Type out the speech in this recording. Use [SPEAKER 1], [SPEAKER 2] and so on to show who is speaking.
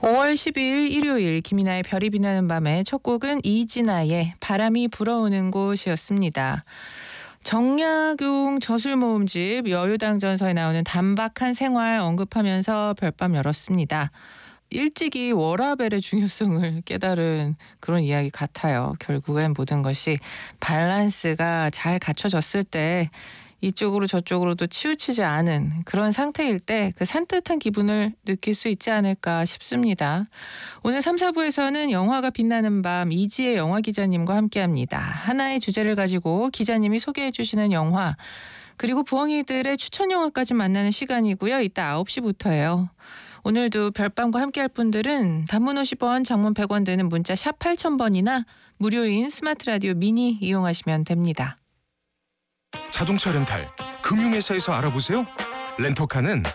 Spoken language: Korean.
[SPEAKER 1] 5월 12일 일요일 김이나의 별이 빛나는 밤의 첫 곡은 이진아의 바람이 불어오는 곳이었습니다. 정약용 저술모음집 여유당전서에 나오는 단박한 생활 언급하면서 별밤 열었습니다. 일찍이 워라밸의 중요성을 깨달은 그런 이야기 같아요. 결국엔 모든 것이 밸런스가 잘 갖춰졌을 때 이쪽으로 저쪽으로도 치우치지 않은 그런 상태일 때 그 산뜻한 기분을 느낄 수 있지 않을까 싶습니다. 오늘 3, 4부에서는 영화가 빛나는 밤 이지혜 영화 기자님과 함께합니다. 하나의 주제를 가지고 기자님이 소개해 주시는 영화 그리고 부엉이들의 추천 영화까지 만나는 시간이고요. 이따 9시부터예요. 오늘도 별밤과 함께할 분들은 단문 50원, 장문 100원 되는 문자 샵 8000번이나 무료인 스마트 라디오 미니 이용하시면 됩니다.
[SPEAKER 2] 자동차 렌탈 금융회사에서 알아보세요. 렌터카는